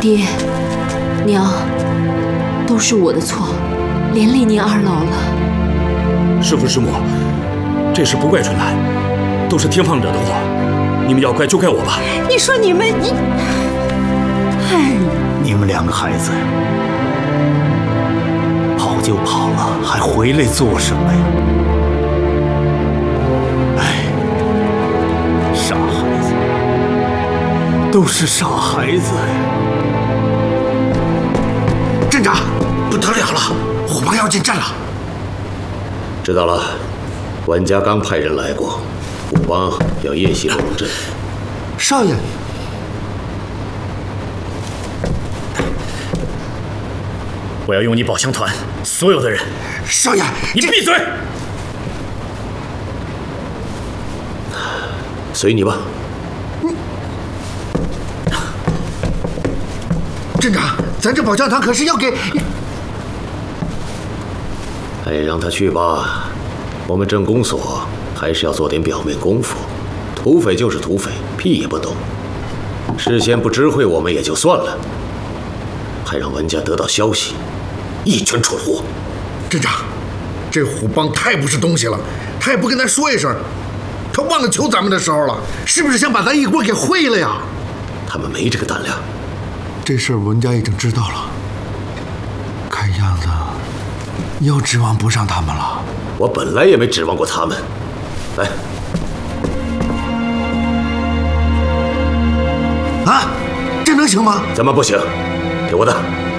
爹，娘，都是我的错，连累您二老了。 师父师母，这事不怪春兰，都是天放惹的祸。你们要怪就怪我吧。 你说你们你们两个孩子跑就跑了，还回来做什么呀？哎，傻孩子，都是傻孩子呀！ 镇长，不得了了，虎帮要进镇了。 知道了，文家刚派人来过，虎帮要夜袭龙镇。 少爷， 我要用你宝箱团所有的人。 少爷， 你闭嘴！ 随你吧。 镇长，咱这宝箱团可是要给…… 哎，让他去吧。我们镇公所还是要做点表面功夫。土匪就是土匪，屁也不懂。事先不知会我们也就算了，还让文家得到消息，一群蠢货！ 镇长，这虎帮太不是东西了，他也不跟咱说一声，他忘了求咱们的时候了，是不是想把咱一锅给烩了呀？ 他们没这个胆量。 这事儿文家已经知道了，看样子又指望不上他们了。 我本来也没指望过他们。来。 啊，这能行吗？ 怎么不行？给我的。